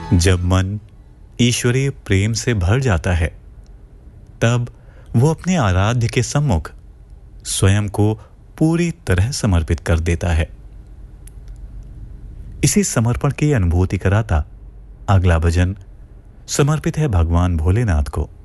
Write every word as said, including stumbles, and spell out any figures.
जब मन ईश्वरीय प्रेम से भर जाता है तब वो अपने आराध्य के सम्मुख स्वयं को पूरी तरह समर्पित कर देता है। इसी समर्पण की अनुभूति कराता अगला भजन समर्पित है भगवान भोलेनाथ को।